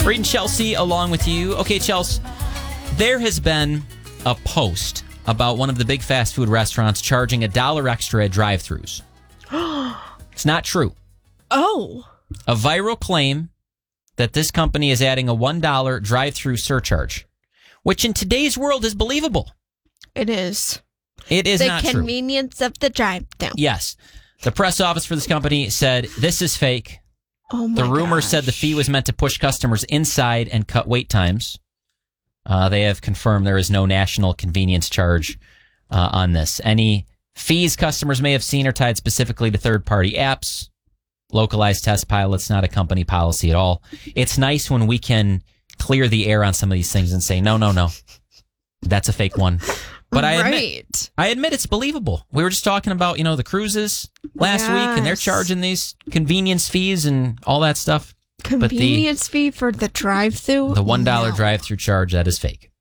Reading Chelsea along with you. Okay, Chelsea, there has been a post about one of the big fast food restaurants charging $1 extra at drive-thrus. It's not true. Oh. A viral claim that this company is adding a $1 drive-thru surcharge, which in today's world is believable. It is. It is not true. The convenience of the drive-thru. Yes. The press office for this company said, this is fake. Oh my The rumor gosh. said the fee was meant to push customers inside and cut wait times. They have confirmed there is no national convenience charge on this. Any fees customers may have seen are tied specifically to third-party apps, localized test pilots, not a company policy at all. It's nice when we can clear the air on some of these things and say, no, that's a fake one. But I admit it's believable. We were just talking about, the cruises last week, and they're charging these convenience fees and all that stuff. Convenience fee for the drive-thru? The $1 drive-thru charge, that is fake.